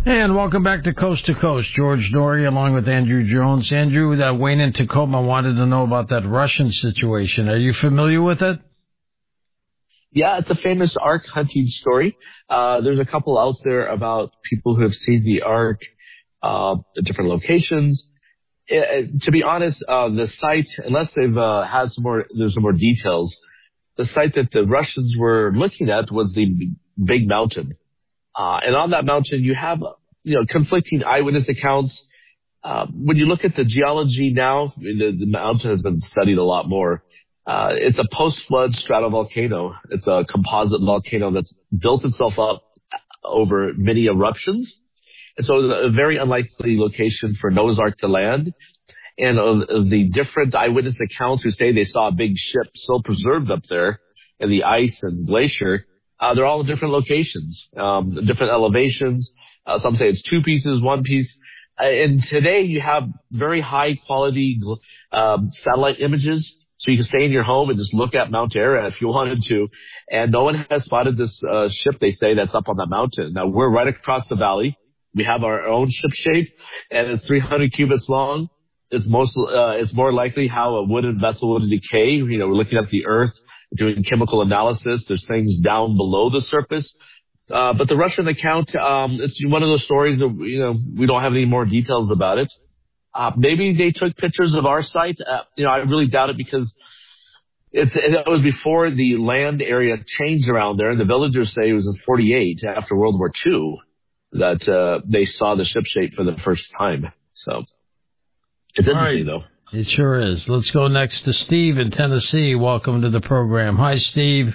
And welcome back to Coast. George Noory along with Andrew Jones. Andrew, Wayne in Tacoma wanted to know about that Russian situation. Are you familiar with it? Yeah, it's a famous Ark hunting story. There's a couple out there about people who have seen the Ark at different locations. To be honest, the site, unless they've had there's some more details, the site that the Russians were looking at was the big mountain. And on that mountain, you have, conflicting eyewitness accounts. When you look at the geology now, the mountain has been studied a lot more. It's a post-flood stratovolcano. It's a composite volcano that's built itself up over many eruptions. And so it's a very unlikely location for Noah's Ark to land. And of the different eyewitness accounts who say they saw a big ship still preserved up there in the ice and glacier, they're all in different locations, different elevations. Some say it's two pieces, one piece. And today you have very high quality satellite images. So you can stay in your home and just look at Mount Ara if you wanted to. And no one has spotted this ship, they say, that's up on that mountain. Now, we're right across the valley. We have our own ship shape, and it's 300 cubits long. It's more likely how a wooden vessel would decay. We're looking at the earth, doing chemical analysis. There's things down below the surface. But the Russian account, it's one of those stories that, we don't have any more details about it. Maybe they took pictures of our site. I really doubt it because it was before the land area changed around there. And the villagers say it was in 48 after World War II that, they saw the ship shape for the first time. So it's interesting though. It sure is. Let's go next to Steve in Tennessee. Welcome to the program. Hi, Steve.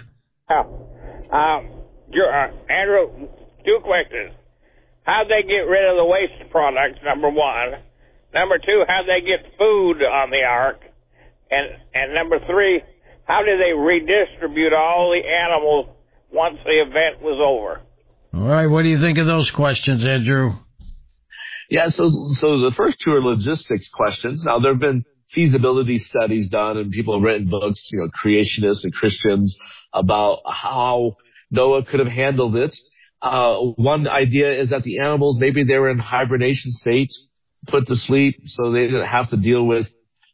Andrew, two questions. How'd they get rid of the waste products, number one? Number two, how'd they get food on the Ark? And number three, how did they redistribute all the animals once the event was over? All right, what do you think of those questions, Andrew? Yeah, so the first two are logistics questions. Now, there have been feasibility studies done, and people have written books, creationists and Christians, about how Noah could have handled it. One idea is that the animals, maybe they were in hibernation state, put to sleep, so they didn't have to deal with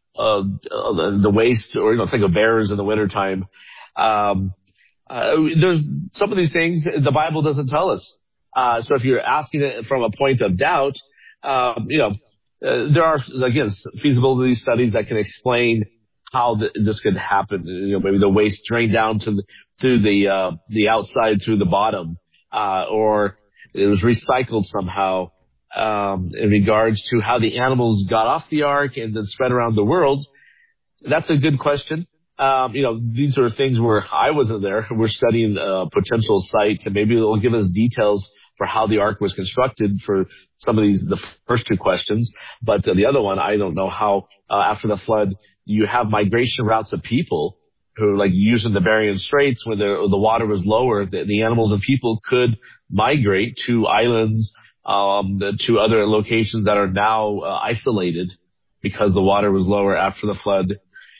the waste, or think of bears in the wintertime. There's some of these things the Bible doesn't tell us. So if you're asking it from a point of doubt, there are, again, feasibility studies that can explain how this could happen. Maybe the waste drained down through the outside through the bottom, or it was recycled somehow. In regards to how the animals got off the Ark and then spread around the world, that's a good question. These are things where I wasn't there. We're studying a potential site, and maybe it'll give us details for how the Ark was constructed for some of the first two questions. But the other one, I don't know how, after the flood, you have migration routes of people who, like using the Bering Straits when the water was lower, the animals and people could migrate to islands, to other locations that are now isolated because the water was lower after the flood.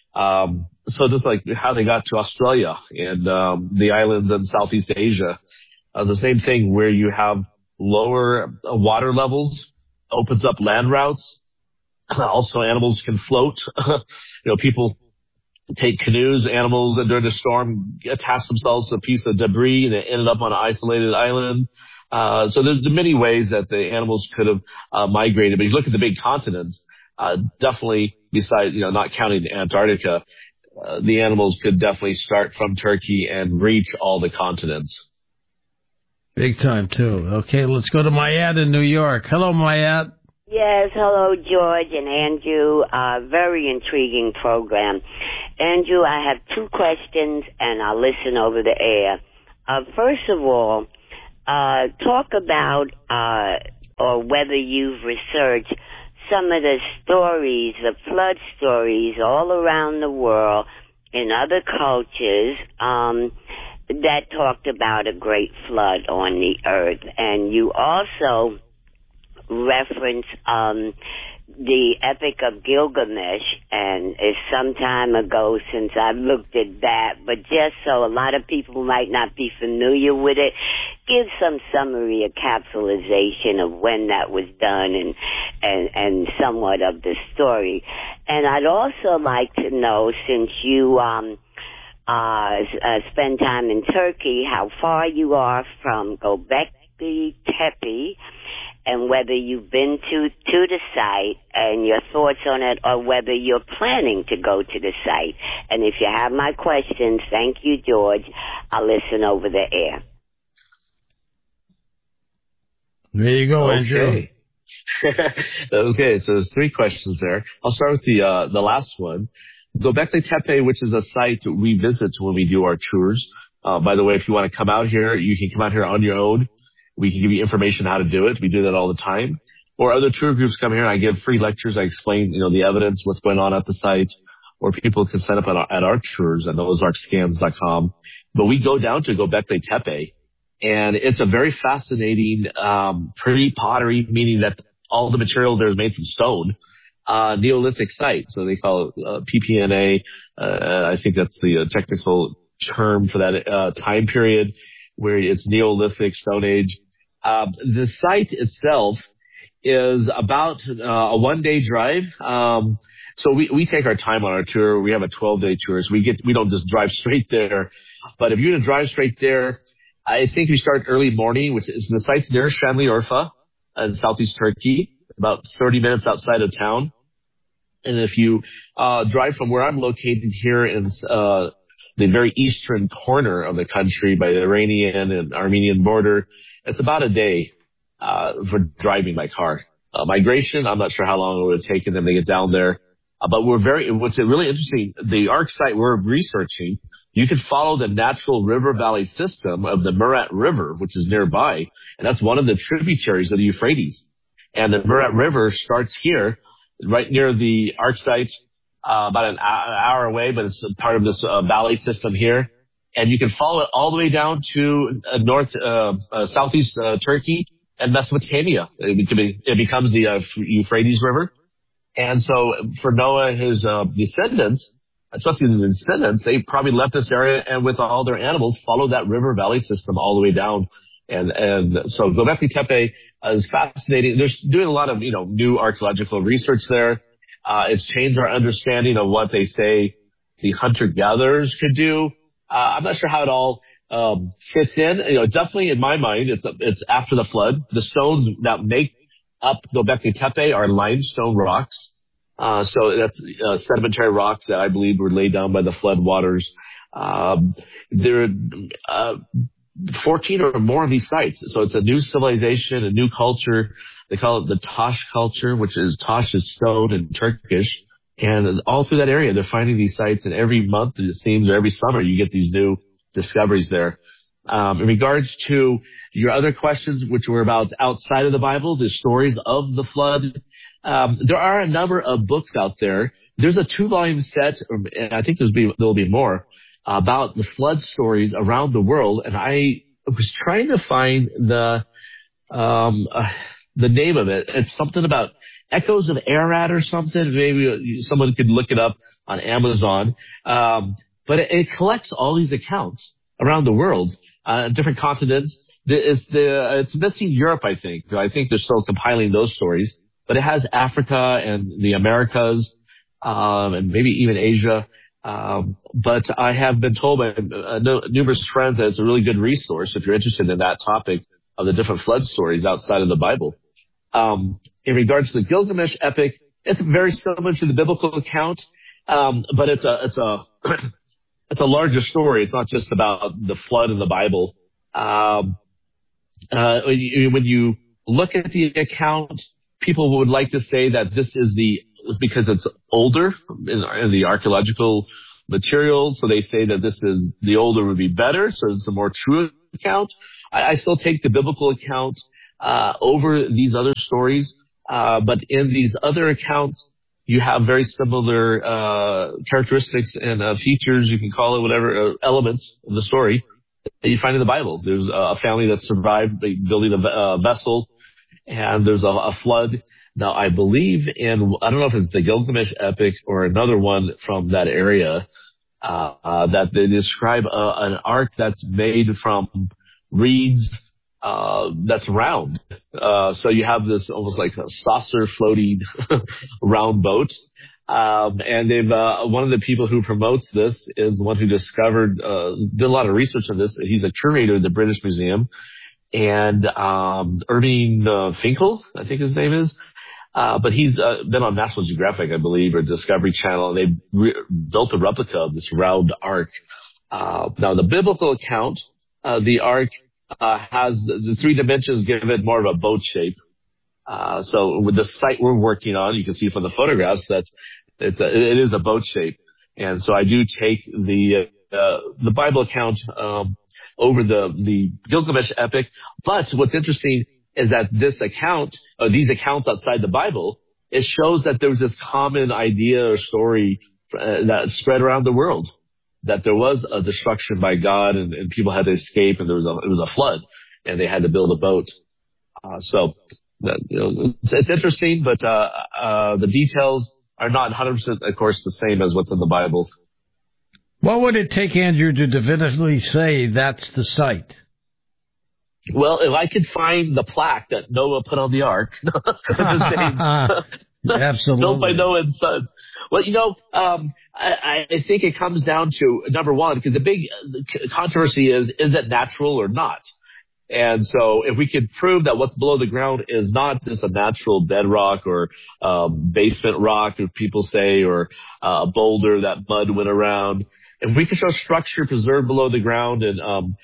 So just like how they got to Australia and the islands in Southeast Asia, the same thing where you have lower water levels opens up land routes. Also, animals can float. People take canoes, animals, and during the storm attach themselves to a piece of debris and it ended up on an isolated island. So there's many ways that the animals could have migrated. But if you look at the big continents, definitely besides, not counting Antarctica, the animals could definitely start from Turkey and reach all the continents. Big time, too. Okay, let's go to Mayat in New York. Hello, Mayat. Yes, hello, George and Andrew. Very intriguing program. Andrew, I have two questions, and I'll listen over the air. First of all, talk about, or whether you've researched some of the stories, the flood stories all around the world in other cultures, that talked about a great flood on the earth. And you also reference the Epic of Gilgamesh, and it's some time ago since I've looked at that, but just so a lot of people might not be familiar with it, give some summary, a capsulization of when that was done and somewhat of the story. And I'd also like to know, since you spend time in Turkey, how far you are from Göbekli Tepe, and whether you've been to the site and your thoughts on it, or whether you're planning to go to the site. And if you have my questions, thank you, George. I'll listen over the air. There you go, Andrew. Okay, so there's 3 questions there. I'll start with the last one. Göbekli Tepe, which is a site we visit when we do our tours. By the way, if you want to come out here, you can come out here on your own. We can give you information how to do it. We do that all the time. Or other tour groups come here and I give free lectures. I explain, the evidence, what's going on at the site. Or people can sign up at our tours at ozarkscans.com. But we go down to Göbekli Tepe, and it's a very fascinating, pretty pottery, meaning that all the material there is made from stone. Neolithic site, so they call it PPNA. I think that's the technical term for that time period, where it's Neolithic, Stone Age. The site itself is about a 1-day drive. So we take our time on our tour. We have a 12-day tour, so we don't just drive straight there. But if you're going to drive straight there, I think we start early morning, which is the site's near Şanlıurfa in southeast Turkey, about 30 minutes outside of town. And if you drive from where I'm located here in the very eastern corner of the country by the Iranian and Armenian border, it's about a day for driving by car. Migration, I'm not sure how long it would have taken them to get down there. But what's really interesting, the ARC site we're researching, you can follow the natural river valley system of the Murat River, which is nearby. And that's one of the tributaries of the Euphrates. And the Murat River starts here, right near the ARC site, about an hour away, but it's part of this valley system here. And you can follow it all the way down to southeast Turkey and Mesopotamia. It becomes the Euphrates River. And so for Noah and his descendants, especially the descendants, they probably left this area and with all their animals followed that river valley system all the way down. And so Göbekli Tepe is fascinating. They're doing a lot of, new archaeological research there. It's changed our understanding of what they say the hunter-gatherers could do. I'm not sure how it all fits in. Definitely in my mind, it's after the flood. The stones that make up Göbekli Tepe are limestone rocks. So that's sedimentary rocks that I believe were laid down by the flood waters. There are 14 or more of these sites. So it's a new civilization, a new culture. They call it the Taş culture, which is Taş is stone in Turkish. And all through that area, they're finding these sites. And every month, it seems, or every summer, you get these new discoveries there. In regards to your other questions, which were about outside of the Bible, the stories of the flood, there are a number of books out there. There's a 2-volume set, and I think there'll be more, about the flood stories around the world. And I was trying to find the name of it. It's something about Echoes of Ararat or something. Maybe someone could look it up on Amazon. But it collects all these accounts around the world, different continents. It's missing Europe, I think. I think they're still compiling those stories. But it has Africa and the Americas, and maybe even Asia. But I have been told by numerous friends that it's a really good resource if you're interested in that topic of the different flood stories outside of the Bible. In regards to the Gilgamesh epic, it's very similar to the biblical account, but it's a larger story. It's not just about the flood in the Bible. When you look at the account, people would like to say that this is because it's older in the archaeological material. So they say that the older would be better. So it's a more true account. I still take the biblical account over these other stories. But in these other accounts, you have very similar characteristics and features, you can call it whatever, elements of the story that you find in the Bible. There's a family that survived building a vessel, and there's a flood. Now, I believe in, I don't know if it's the Gilgamesh epic or another one from that area, that they describe an ark that's made from reeds, that's round. So you have this almost like a saucer floating round boat. And they've, one of the people who promotes this is the one who discovered, did a lot of research on this. He's a curator at the British Museum. And, Irving Finkel, I think his name is. But he's, been on National Geographic, I believe, or Discovery Channel. And they built a replica of this round ark. Now the biblical account, the ark, has the three dimensions give it more of a boat shape. So with the site we're working on, you can see from the photographs that it is a boat shape. And so I do take the Bible account, over the Gilgamesh epic. But what's interesting is that this account, or these accounts outside the Bible, it shows that there was this common idea or story that spread around the world, that there was a destruction by God and people had to escape, and it was a flood and they had to build a boat. So, it's interesting, but, the details are not 100%, of course, the same as what's in the Bible. What would it take, Andrew, to definitively say that's the site? Well, if I could find the plaque that Noah put on the ark, absolutely, built by Noah and sons. Well, I think it comes down to, number one, because the big controversy is it natural or not? And so if we could prove that what's below the ground is not just a natural bedrock or basement rock, as people say, or a boulder that mud went around, if we could show structure preserved below the ground and,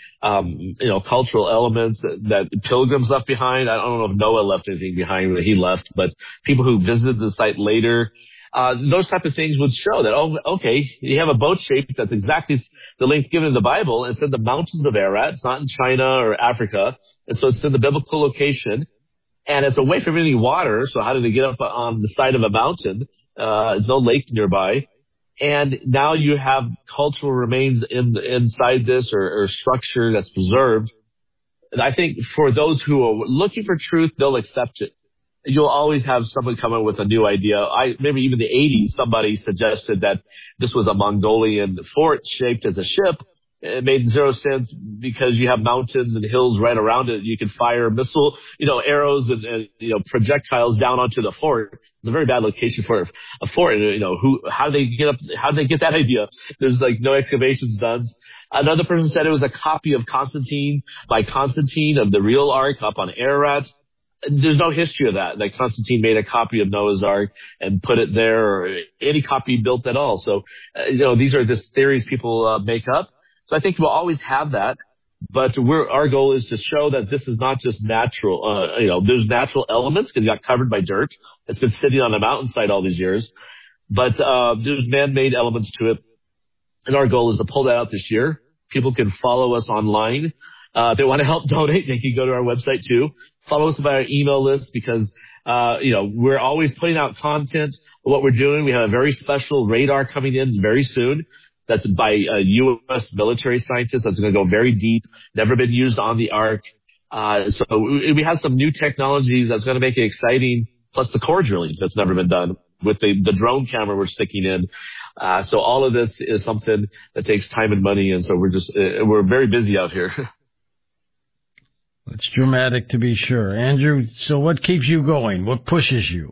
cultural elements that pilgrims left behind. I don't know if Noah left anything behind when he left, but people who visited the site later, those type of things would show that, okay, you have a boat shape that's exactly the length given in the Bible. It's in the mountains of Ararat. It's not in China or Africa. And so it's in the biblical location. And it's away from any water. So how did they get up on the side of a mountain? There's no lake nearby. And now you have cultural remains inside this or structure that's preserved. And I think for those who are looking for truth, they'll accept it. You'll always have someone come in with a new idea. Maybe even the 80s, somebody suggested that this was a Mongolian fort shaped as a ship. It made zero sense because you have mountains and hills right around it. You can fire missile, arrows and projectiles down onto the fort. It's a very bad location for a fort. How did they get that idea? There's no excavations done. Another person said it was a copy of Constantine by Constantine of the real ark up on Ararat. There's no history of that. Constantine made a copy of Noah's Ark and put it there, or any copy built at all. So, these are just theories people make up. So I think we'll always have that. But our goal is to show that this is not just natural. There's natural elements because it got covered by dirt. It's been sitting on a mountainside all these years. But there's man-made elements to it. And our goal is to pull that out this year. People can follow us online. If they want to help donate, they can go to our website too. Follow us by our email list because, we're always putting out content of what we're doing. We have a very special radar coming in very soon. That's by a U.S. military scientist. That's going to go very deep. Never been used on the Ark. So we have some new technologies that's going to make it exciting. Plus the core drilling that's never been done with the drone camera we're sticking in. So all of this is something that takes time and money. And so we're very busy out here. It's dramatic to be sure. Andrew, so what keeps you going? What pushes you?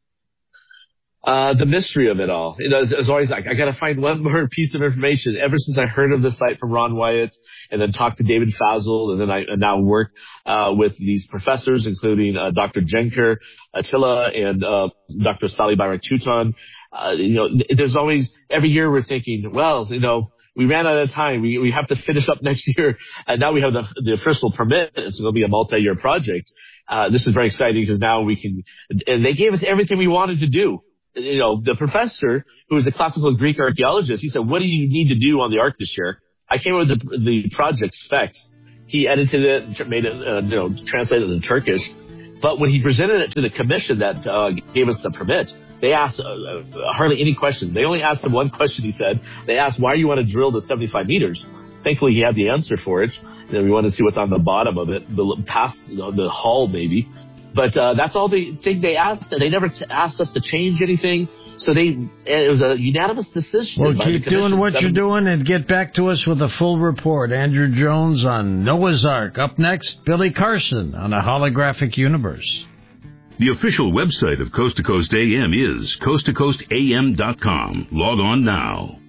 The mystery of it all. It's always I got to find one more piece of information. Ever since I heard of the site from Ron Wyatt and then talked to David Fazel, and then I now work with these professors, including Dr. Jenker Attila and Dr. Sally Bayrak-Tuton. There's always, every year we're thinking, we ran out of time. We have to finish up next year. And now we have the official permit. It's going to be a multi-year project. This is very exciting because now and they gave us everything we wanted to do. The professor, who is a classical Greek archaeologist, he said, what do you need to do on the Ark this year? I came up with the project specs. He edited it, made it, translated it into Turkish. But when he presented it to the commission that gave us the permit, they asked hardly any questions. They only asked him one question, he said. They asked, why do you want to drill to 75 meters? Thankfully, he had the answer for it. We want to see what's on the bottom of it, past the hull maybe. But that's all the thing they asked. They never asked us to change anything. So it was a unanimous decision. Well, keep doing what you're doing and get back to us with a full report. Andrew Jones on Noah's Ark. Up next, Billy Carson on a holographic universe. The official website of Coast to Coast AM is coasttocoastam.com. Log on now.